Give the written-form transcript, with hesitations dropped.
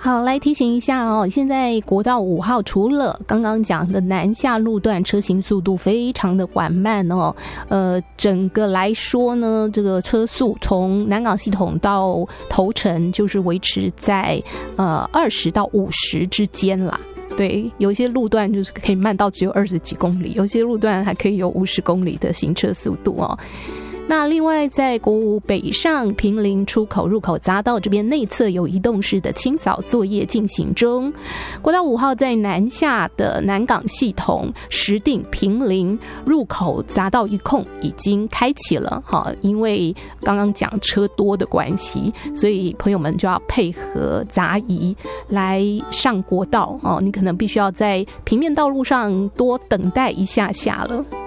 好，来提醒一下哦，现在国道5号除了刚刚讲的南下路段车行速度非常的缓慢哦，整个来说呢，这个车速从南港系统到头城就是维持在20到50之间啦。对，有一些路段就是可以慢到只有20几公里，有些路段还可以有50公里的行车速度哦。那另外在国五北上坪林出口入口匝道这边内侧有移动式的清扫作业进行中，国道5号在南下的南港系统石碇坪林入口匝道一控已经开启了，因为刚刚讲车多的关系，所以朋友们就要配合匝移来上国道，你可能必须要在平面道路上多等待一下下了。